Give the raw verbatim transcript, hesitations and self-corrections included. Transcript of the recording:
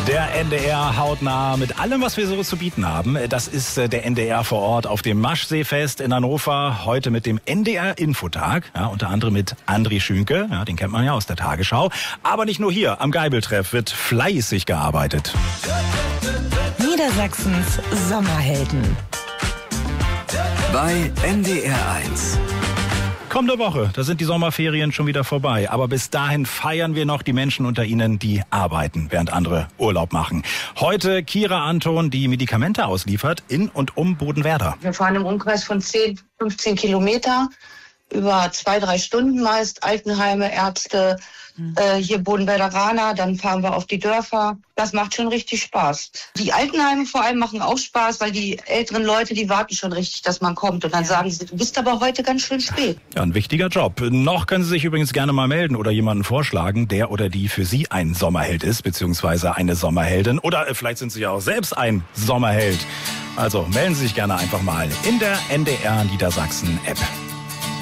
Der N D R hautnah mit allem, was wir so zu bieten haben. Das ist der N D R vor Ort auf dem Maschseefest in Hannover. Heute mit dem N D R-Infotag. Ja, unter anderem mit André Schünke. Ja, den kennt man ja aus der Tagesschau. Aber nicht nur hier. Am Geibeltreff wird fleißig gearbeitet. Niedersachsens Sommerhelden. Bei N D R eins. Kommende Woche, da sind die Sommerferien schon wieder vorbei. Aber bis dahin feiern wir noch die Menschen unter Ihnen, die arbeiten, während andere Urlaub machen. Heute Kira Anton, die Medikamente ausliefert in und um Bodenwerder. Wir fahren im Umkreis von zehn, fünfzehn Kilometer über zwei, drei Stunden meist. Altenheime, Ärzte, mhm. äh, hier Bodenwerderaner, dann fahren wir auf die Dörfer. Das macht schon richtig Spaß. Die Altenheime vor allem machen auch Spaß, weil die älteren Leute, die warten schon richtig, dass man kommt. Und dann ja. sagen sie, du bist aber heute ganz schön spät. Ja, ein wichtiger Job. Noch können Sie sich übrigens gerne mal melden oder jemanden vorschlagen, der oder die für Sie ein Sommerheld ist, beziehungsweise eine Sommerheldin. Oder vielleicht sind Sie ja auch selbst ein Sommerheld. Also melden Sie sich gerne einfach mal in der N D R Niedersachsen App.